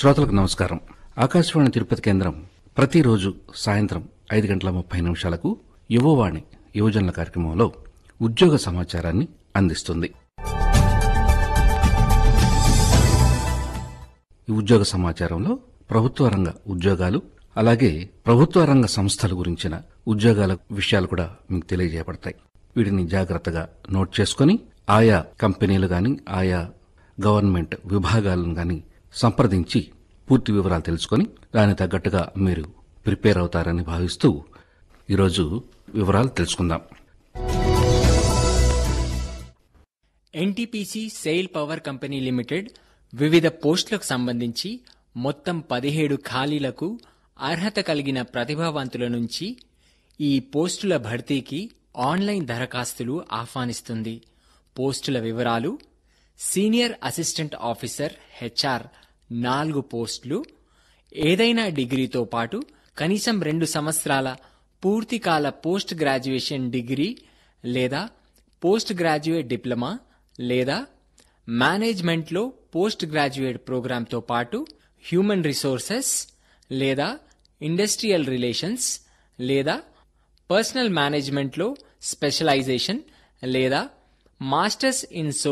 శ్రోతలకు నమస్కారం. ఆకాశవాణి తిరుపతి కేంద్రం ప్రతిరోజు సాయంత్రం 5:30 యువవాణి యువజనుల కార్యక్రమంలో ఉద్యోగ సమాచారాన్ని అందిస్తుంది. ఈ ఉద్యోగ సమాచారంలో ప్రభుత్వ రంగ ఉద్యోగాలు, అలాగే ప్రభుత్వ రంగ సంస్థల గురించిన ఉద్యోగాల విషయాలు కూడా మీకు తెలియజేయబడతాయి. వీటిని జాగ్రత్తగా నోట్ చేసుకుని ఆయా కంపెనీలు గాని, ఆయా గవర్నమెంట్ విభాగాలను గాని సంప్రదించి పూర్తి వివరాలు తెలుసుకుని దానికి తగ్గట్టుగా మీరు ప్రిపేర్ అవుతారని భావిస్తూ ఈరోజు వివరాలు తెలుసుకుందాం. NTPC SAIL power company limited వివిధ పోస్టులకు సంబంధించి మొత్తం 17 ఖాళీలకు అర్హత కలిగిన ప్రతిభావంతుల నుంచి ఈ పోస్టుల భర్తీకి ఆన్లైన్ దరఖాస్తులు ఆహ్వానిస్తుంది. పోస్టుల వివరాలు: సీనియర్ అసిస్టెంట్ ఆఫీసర్ హెచ్ఆర్ 4 పోస్టులు, ఏదైనా డిగ్రీతో పాటు కనీసం 2 సంవత్సరాల పూర్తికాల పోస్ట్ గ్రాడ్యుయేషన్ డిగ్రీ లేదా పోస్ట్ గ్రాడ్యుయేట్ డిప్లొమా లేదా మేనేజ్మెంట్లో పోస్ట్ గ్రాడ్యుయేట్ ప్రోగ్రాంతో పాటు హ్యూమన్ రిసోర్సెస్ లేదా ఇండస్ట్రియల్ రిలేషన్స్ లేదా పర్సనల్ మేనేజ్మెంట్లో స్పెషలైజేషన్ లేదా మాస్టర్స్ ఇన్